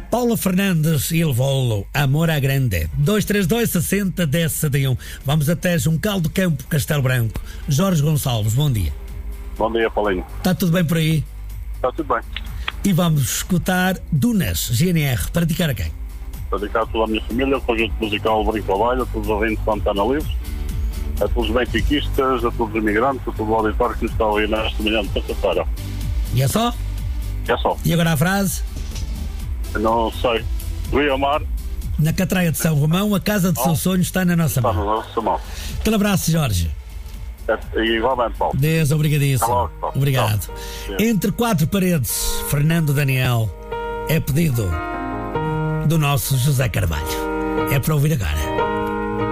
Paula Fernandes e Levolo, Amor à Grande. 232 60 10 71. Vamos até Juncal do Campo, Castelo Branco. Jorge Gonçalves, bom dia. Bom dia, Paulinho. Está tudo bem por aí? Está tudo bem. E vamos escutar Dunas, GNR, para dedicar a quem? Para dedicar a toda a minha família, o conjunto musical Brinco ao Baile, a todos os ouvintes de Santana Livre, a todos os benfiquistas, a todos os imigrantes, a todo o auditório que nos está aí nesta manhã de terça-feira. E é só? É só. E agora a frase? Não sei. Guiomar. Na Catraia de São Romão, a casa do seu sonho está na nossa Está mão. na nossa mão. Aquele abraço, Jorge. E igualmente, Paulo. Deus, obrigadíssimo. Logo, Paulo. Obrigado. Tchau. Entre quatro paredes, Fernando Daniel, é pedido do nosso José Carvalho. É para ouvir agora.